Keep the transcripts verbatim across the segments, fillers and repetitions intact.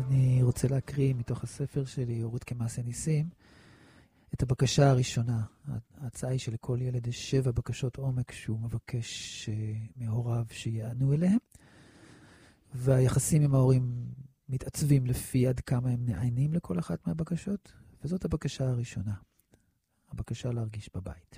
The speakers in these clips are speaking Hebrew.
אני רוצה להקריא מתוך הספר שלי, הורות כמעשה ניסים, את הבקשה הראשונה. ההצעה היא שלכל ילד יש שבע בקשות עומק שהוא מבקש מהוריו שיענו אליהם, והיחסים עם ההורים מתעצבים לפי עד כמה הם נענים לכל אחת מהבקשות, וזאת הבקשה הראשונה, הבקשה להרגיש בבית.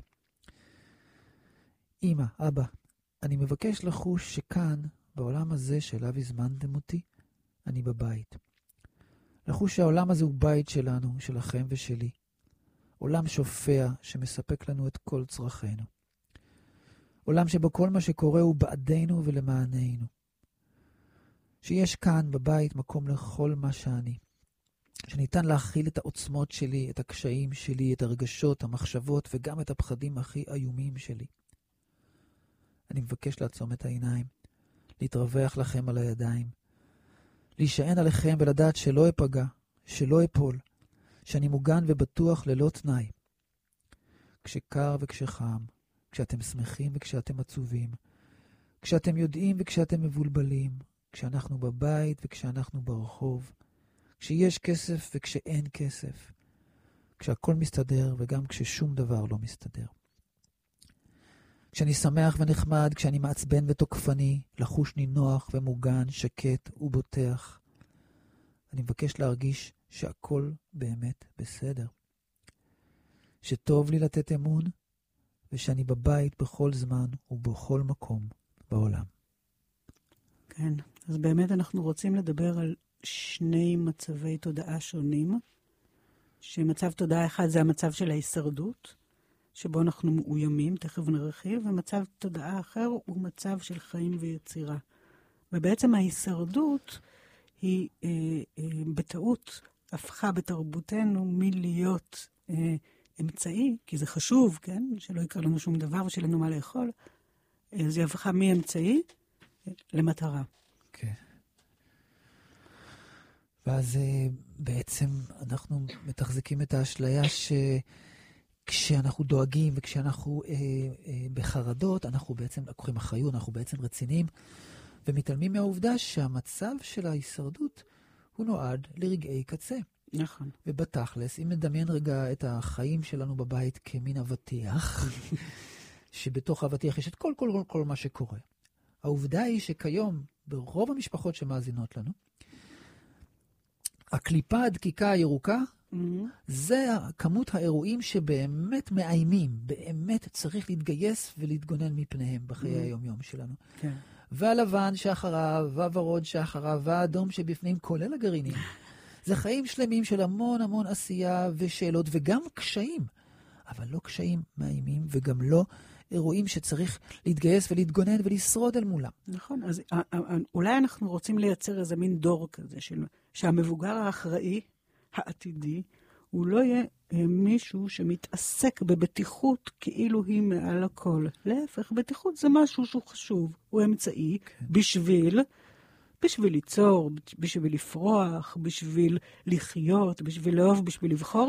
אמא, אבא, אני מבקש לחוש שכאן, בעולם הזה שאליו הזמנתם אותי, אני בבית. לחוש שהעולם הזה הוא בית שלנו, שלכם ושלי. עולם שופע שמספק לנו את כל צרכינו. עולם שבו כל מה שקורה הוא בעדנו ולמעננו. שיש כאן בבית מקום לכל מה שאני. שניתן להכיל את העוצמות שלי, את הקשיים שלי, את הרגשות, המחשבות וגם את הפחדים הכי איומים שלי. אני מבקש לעצום את העיניים, להתרווח לכם על הידיים, להישען עליכם ולדעת שלא אפגע, שלא אפול, שאני מוגן ובטוח ללא תנאי. כשקר וכשחם, כשאתם שמחים וכשאתם עצובים, כשאתם יודעים וכשאתם מבולבלים, כשאנחנו בבית וכשאנחנו ברחוב, כשיש כסף וכשאין כסף, כשהכל מסתדר וגם כששום דבר לא מסתדר. כשאני שמח ונחמד, כשאני מעצבן ותוקפני, לחוש נינוח ומוגן, שקט ובוטח. אני מבקש להרגיש שהכל באמת בסדר. שטוב לי לתת אמון, ושאני בבית בכל זמן ובכל מקום בעולם. כן, אז באמת אנחנו רוצים לדבר על שני מצבי תודעה שונים, שמצב תודעה אחד זה המצב של ההישרדות, שבו אנחנו מאוימים, תכף נרחיב, ומצב תודעה אחר הוא מצב של חיים ויצירה. ובעצם ההישרדות היא אה, אה, בטעות הפכה בתרבותנו מלהיות אה, אמצעי, כי זה חשוב, כן? שלא יקרה לנו שום דבר ושאין לנו מה לאכול. אה, זה הפכה מאמצעי אה, למטרה. כן. ואז אה, בעצם אנחנו מתחזקים את האשליה ש... כשאנחנו דואגים וכשאנחנו אה, אה, בחרדות, אנחנו בעצם לוקחים אחריות, אנחנו בעצם רציניים, ומתעלמים מהעובדה שהמצב של ההישרדות הוא נועד לרגעי קצה. נכון. ובתכלס, אם נדמיין רגע את החיים שלנו בבית כמין אבטיח, שבתוך האבטיח יש את כל, כל, כל, כל מה שקורה. העובדה היא שכיום, ברוב המשפחות שמאזינות לנו, הקליפה הדקיקה הירוקה, זה כמות האירועים שבאמת מאיימים, באמת צריך להתגייס ולהתגונן מפניהם בחיי היום-יום שלנו. כן. והלבן שאחריו, והוורוד שאחריו, והאדום שבפנים, כולל הגרעינים. זה חיים שלמים של המון המון עשייה ושאלות, וגם קשיים. אבל לא קשיים מאיימים, וגם לא אירועים שצריך להתגייס ולהתגונן ולשרוד אל מולם. נכון, אז אולי אנחנו רוצים לייצר איזה מין דור כזה, שהמבוגר האחראי, העתידי, הוא לא יהיה מישהו שמתעסק בבטיחות כאילו היא מעל הכל. להפך, בטיחות זה משהו שהוא חשוב, הוא אמצעי כן. בשביל, בשביל ליצור, בשביל לפרוח, בשביל לחיות, בשביל לאהוב, בשביל לבחור.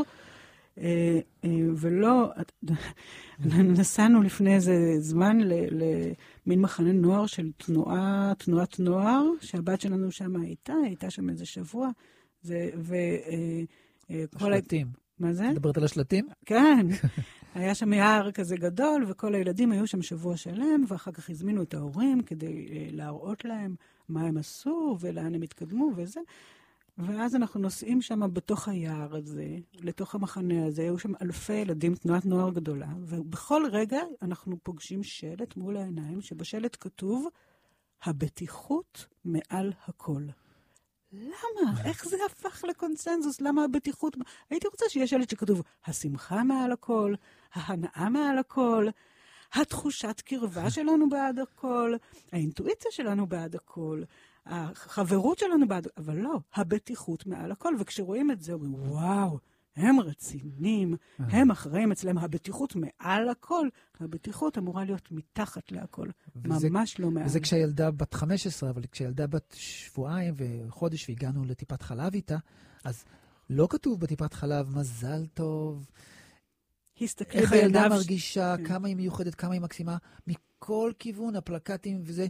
ולא, נסענו לפני איזה זמן למין מחנה נוער של תנועה, תנועת נוער, שהבת שלנו שם הייתה, הייתה שם איזה שבוע, זה, ו... השלטים. מה זה? מדברת על השלטים? כן. היה שם יער כזה גדול, וכל הילדים היו שם שבוע שלם, ואחר כך הזמינו את ההורים כדי להראות להם מה הם עשו, ולאן הם התקדמו, וזה. ואז אנחנו נוסעים שם בתוך היער הזה, לתוך המחנה הזה, היו שם אלפי ילדים, תנועת נוער גדולה, ובכל רגע אנחנו פוגשים שלט מול העיניים, שבשלט כתוב, הבטיחות מעל הכל. למה? איך זה הפך לקונסנזוס? למה הבטיחות? הייתי רוצה שיש שלט שכתוב, השמחה מעל הכל, ההנאה מעל הכל, התחושת קרבה שלנו בעד הכל, האינטואיציה שלנו בעד הכל, החברות שלנו בעד, אבל לא, הבטיחות מעל הכל, וכשרואים את זה, אומרים, וואו, הם רציניים, הם אחראים אצלם, הבטיחות מעל הכל, הבטיחות אמורה להיות מתחת להכל, ממש לא מעל. וזה כשהילדה בת חמש עשרה, אבל כשהילדה בת שבועיים וחודש, והגענו לטיפת חלב איתה, אז לא כתוב בטיפת חלב, מזל טוב, איך הילדה מרגישה, כמה היא מיוחדת, כמה היא מקסימה, מכל כיוון, הפלקטים וזה,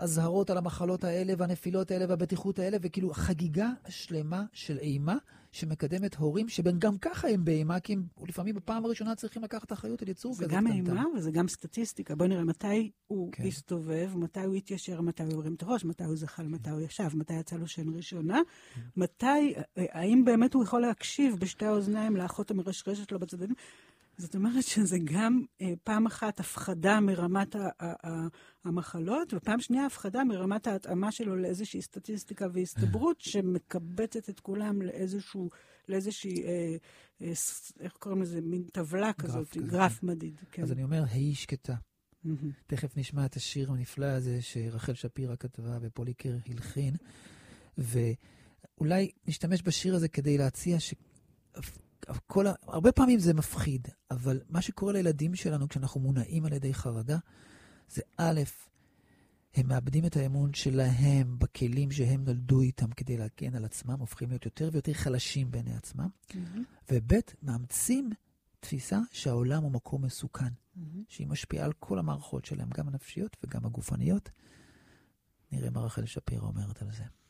הזהרות על המחלות האלה והנפילות האלה והבטיחות האלה, וכאילו חגיגה שלמה של אימה שמקדמת הורים שגם ככה הם באימה, כי הם לפעמים בפעם הראשונה צריכים לקחת אחריות על יצור כזה קטנטן. זה גם אימה וזה גם סטטיסטיקה. בוא נראה מתי הוא כן. הסתובב, מתי הוא התיישר, מתי הוא הרים את הראש, מתי הוא זחל, מתי הוא ישב, מתי יצא לו שן ראשונה, מתי, האם באמת הוא יכול להקשיב בשתי האוזניים לאחות המרשרשת לו בצדדים. זאת אומרת שזה גם אה, פעם אחת הפחדה מרמת ה- ה- ה- המחלות, ופעם שנייה הפחדה מרמת ההתאמה שלו לאיזושהי סטטיסטיקה והסתברות שמקבצת את כולם לאיזשהו, לאיזושהי, אה, אה, איך קוראים לזה, מין טבלה כזאת, כזה, גרף כן. מדיד. כן. אז אני אומר, היי שקטה. Mm-hmm. תכף נשמע את השיר הנפלא הזה שרחל שפירא כתבה ופוליקר הלחין, ואולי נשתמש בשיר הזה כדי להציע ש... כל, הרבה פעמים זה מפחיד, אבל מה שקורה לילדים שלנו כשאנחנו מונעים על ידי חרדה, זה א', הם מאבדים את האמון שלהם בכלים שהם נולדו איתם כדי להגן על עצמם, הופכים להיות יותר ויותר חלשים בעיני עצמם, mm-hmm. וב', מאמצים תפיסה שהעולם הוא מקום מסוכן, mm-hmm. שהיא משפיעה על כל המערכות שלהם, גם הנפשיות וגם הגופניות. נראה מה רחל שפירא אומרת על זה.